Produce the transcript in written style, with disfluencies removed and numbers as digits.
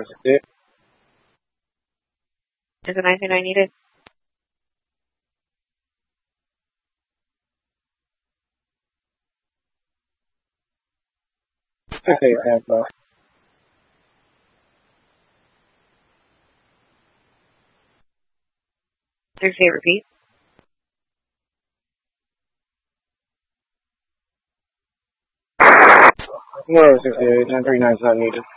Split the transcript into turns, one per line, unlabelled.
968.
Is a 929 needed?
Okay, Tampa.
68, repeat.
No, 68. 939 is not needed.